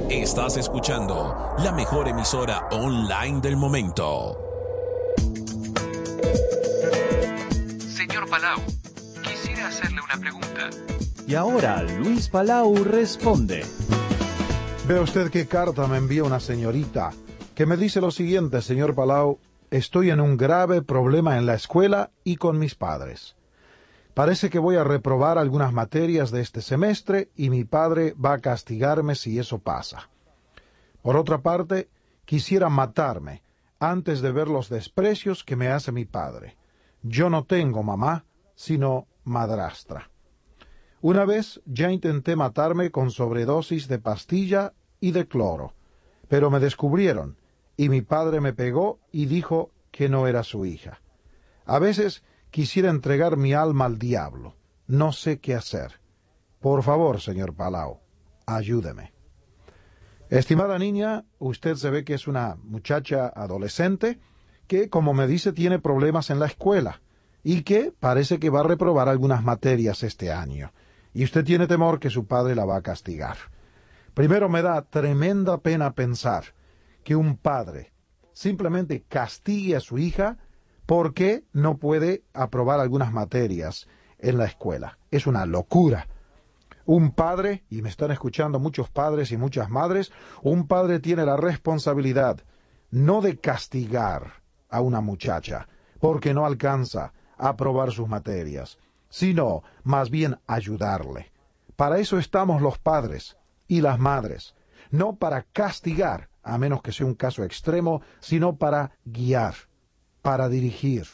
Estás escuchando la mejor emisora online del momento. Señor Palau, quisiera hacerle una pregunta. Y ahora Luis Palau responde. Ve usted qué carta me envía una señorita que me dice lo siguiente: señor Palau, estoy en un grave problema en la escuela y con mis padres. Parece que voy a reprobar algunas materias de este semestre y mi padre va a castigarme si eso pasa. Por otra parte, quisiera matarme antes de ver los desprecios que me hace mi padre. Yo no tengo mamá, sino madrastra. Una vez ya intenté matarme con sobredosis de pastilla y de cloro, pero me descubrieron y mi padre me pegó y dijo que no era su hija. A veces quisiera entregar mi alma al diablo. No sé qué hacer. Por favor, señor Palau, ayúdeme. Estimada niña, usted se ve que es una muchacha adolescente que, como me dice, tiene problemas en la escuela y que parece que va a reprobar algunas materias este año. Y usted tiene temor que su padre la va a castigar. Primero, me da tremenda pena pensar que un padre simplemente castigue a su hija porque no puede aprobar algunas materias en la escuela. Es una locura. Un padre, y me están escuchando muchos padres y muchas madres, un padre tiene la responsabilidad no de castigar a una muchacha porque no alcanza a aprobar sus materias, sino más bien ayudarle. Para eso estamos los padres y las madres, no para castigar, a menos que sea un caso extremo, sino para guiar, para dirigir,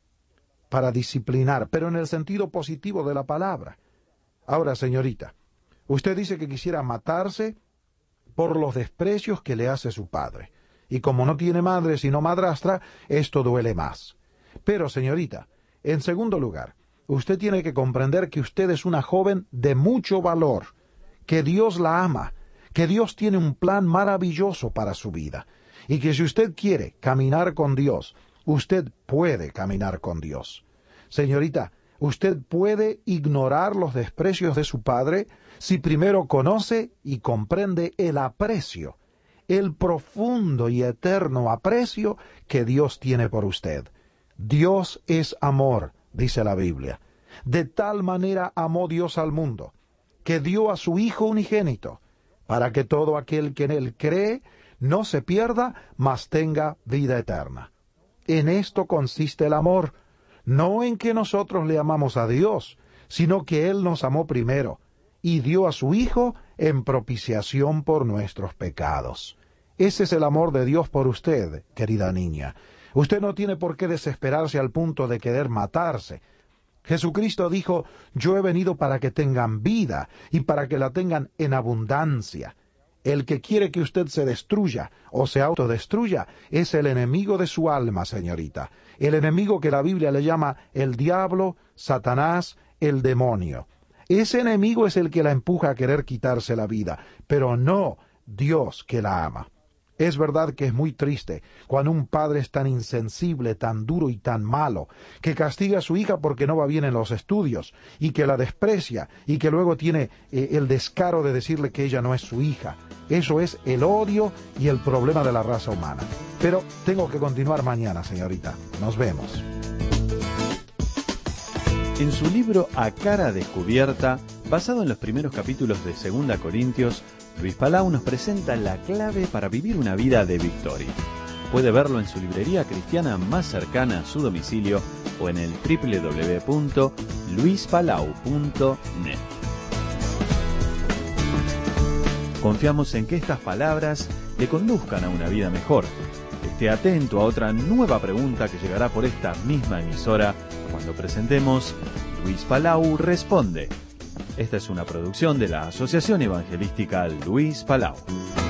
para disciplinar, pero en el sentido positivo de la palabra. Ahora, señorita, usted dice que quisiera matarse por los desprecios que le hace su padre. Y como no tiene madre sino madrastra, esto duele más. Pero, señorita, en segundo lugar, usted tiene que comprender que usted es una joven de mucho valor, que Dios la ama, que Dios tiene un plan maravilloso para su vida, y que si usted quiere caminar con Dios, usted puede caminar con Dios. Señorita, usted puede ignorar los desprecios de su padre si primero conoce y comprende el aprecio, el profundo y eterno aprecio que Dios tiene por usted. Dios es amor, dice la Biblia. De tal manera amó Dios al mundo, que dio a su Hijo unigénito, para que todo aquel que en él cree no se pierda, mas tenga vida eterna. En esto consiste el amor, no en que nosotros le amamos a Dios, sino que Él nos amó primero, y dio a su Hijo en propiciación por nuestros pecados. Ese es el amor de Dios por usted, querida niña. Usted no tiene por qué desesperarse al punto de querer matarse. Jesucristo dijo: yo he venido para que tengan vida, y para que la tengan en abundancia. El que quiere que usted se destruya o se autodestruya es el enemigo de su alma, señorita. El enemigo que la Biblia le llama el diablo, Satanás, el demonio. Ese enemigo es el que la empuja a querer quitarse la vida, pero no Dios que la ama. Es verdad que es muy triste cuando un padre es tan insensible, tan duro y tan malo, que castiga a su hija porque no va bien en los estudios, y que la desprecia, y que luego tiene el descaro de decirle que ella no es su hija. Eso es el odio y el problema de la raza humana. Pero tengo que continuar mañana, señorita. Nos vemos. En su libro A Cara Descubierta, basado en los primeros capítulos de 2 Corintios, Luis Palau nos presenta la clave para vivir una vida de victoria. Puede verlo en su librería cristiana más cercana a su domicilio o en el www.luispalau.net. Confiamos en que estas palabras le conduzcan a una vida mejor. Esté atento a otra nueva pregunta que llegará por esta misma emisora cuando presentemos Luis Palau Responde. Esta es una producción de la Asociación Evangelística Luis Palau.